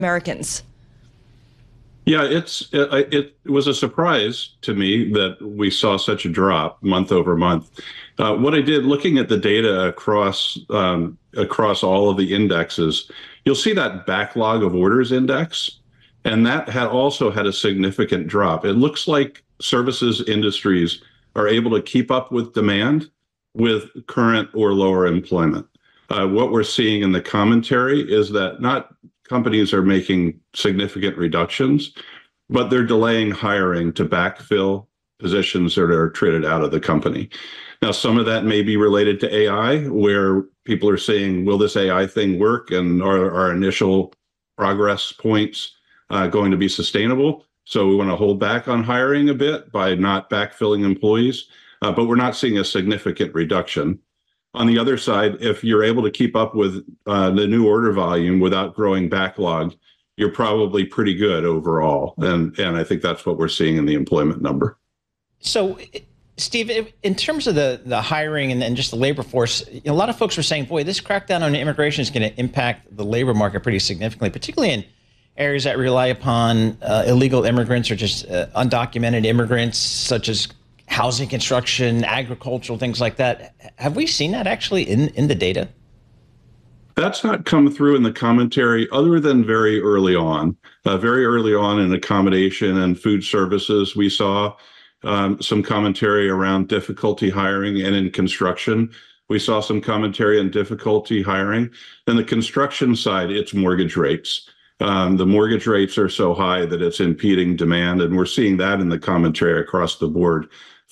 Americans? Yeah, it was a surprise to me that we saw such a drop month over month. What I did, looking at the data across all of the indexes, you'll see that backlog of orders index, and that had also had a significant drop. It looks like services industries are able to keep up with demand with current or lower employment. What we're seeing in the commentary is that not companies are making significant reductions, but they're delaying hiring to backfill positions that are traded out of the company. Now, some of that may be related to AI, where people are saying, will this AI thing work? And are our initial progress points going to be sustainable? So we want to hold back on hiring a bit by not backfilling employees, but we're not seeing a significant reduction. On the other side, if you're able to keep up with the new order volume without growing backlog, you're probably pretty good overall. And I think that's what we're seeing in the employment number. So, Steve, in terms of the hiring and just the labor force, a lot of folks were saying, boy, this crackdown on immigration is going to impact the labor market pretty significantly, particularly in areas that rely upon illegal immigrants or just undocumented immigrants, such as housing construction, agricultural, things like that. Have we seen that actually in the data? That's not come through in the commentary other than very early on. Very early on in accommodation and food services, we saw some commentary around difficulty hiring, and in construction, we saw some commentary on difficulty hiring. And the construction side, it's mortgage rates. The mortgage rates are so high that it's impeding demand, and we're seeing that in the commentary across the board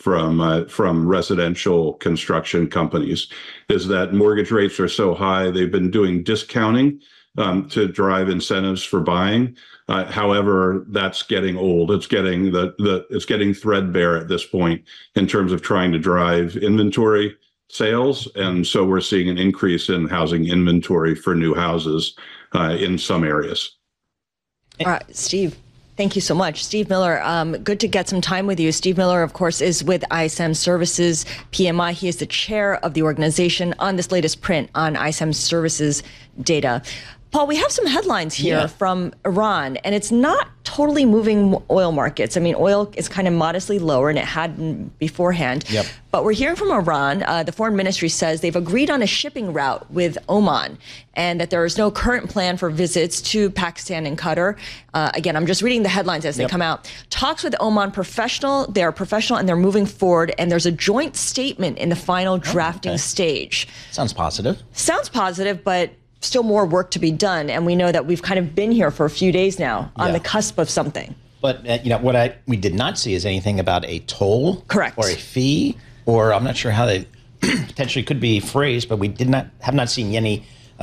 from residential construction companies, is that mortgage rates are so high. They've been doing discounting to drive incentives for buying. However, that's getting old. It's getting it's getting threadbare at this point in terms of trying to drive inventory sales, and so we're seeing an increase in housing inventory for new houses in some areas. All right, Steve. Thank you so much. Steve Miller, good to get some time with you. Steve Miller, of course, is with ISM Services PMI. He is the chair of the organization on this latest print on ISM Services data. Paul, we have some headlines here from Iran, and it's not totally moving oil markets. I mean, oil is kind of modestly lower, and it had been beforehand. Yep. But we're hearing from Iran. The foreign ministry says they've agreed on a shipping route with Oman, and that there is no current plan for visits to Pakistan and Qatar. Again, I'm just reading the headlines as they come out. Talks with Oman professional. They're professional, and they're moving forward. And there's a joint statement in the final drafting stage. Sounds positive. Sounds positive, but still more work to be done, and we know that we've kind of been here for a few days now on the cusp of something. But what we did not see is anything about a toll, correct, or a fee, or I'm not sure how they potentially could be phrased, but we have not seen any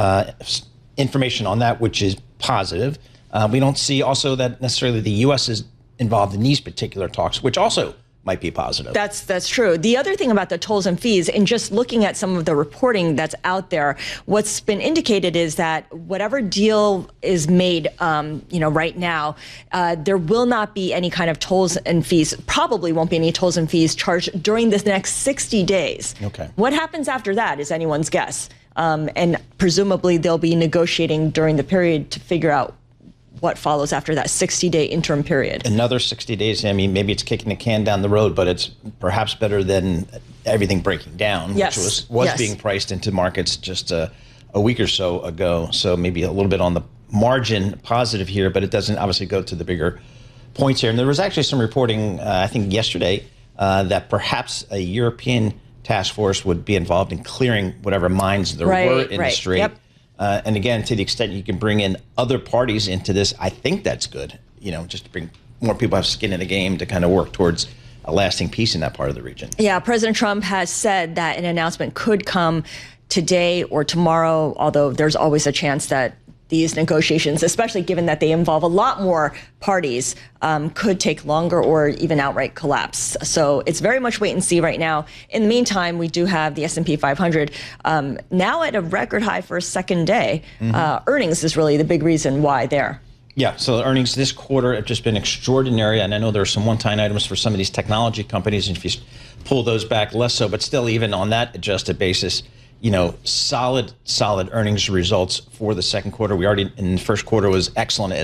information on that, which is positive. We don't see also that necessarily the U.S. is involved in these particular talks, which also might be positive. That's true. The other thing about the tolls and fees, and just looking at some of the reporting that's out there, what's been indicated is that whatever deal is made, right now, there will not be any kind of tolls and fees. Probably won't be any tolls and fees charged during the next 60 days. Okay. What happens after that is anyone's guess, and presumably they'll be negotiating during the period to figure out what follows after that 60-day interim period. Another 60 days, I mean, maybe it's kicking the can down the road, but it's perhaps better than everything breaking down, which was being priced into markets just a week or so ago. So maybe a little bit on the margin positive here, but it doesn't obviously go to the bigger points here. And there was actually some reporting, I think yesterday, that perhaps a European task force would be involved in clearing whatever mines there were in the Strait. Yep. And again, to the extent you can bring in other parties into this, I think that's good, just to bring more people have skin in the game to kind of work towards a lasting peace in that part of the region. Yeah, President Trump has said that an announcement could come today or tomorrow, although there's always a chance that these negotiations, especially given that they involve a lot more parties, could take longer or even outright collapse. So it's very much wait and see right now. In the meantime, we do have the S&P 500 now at a record high for a second day. Earnings is really the big reason why there. Yeah, so earnings this quarter have just been extraordinary, and I know there are some one-time items for some of these technology companies, and if you pull those back, less so, but still even on that adjusted basis, solid earnings results for the second quarter. We already in the first quarter was excellent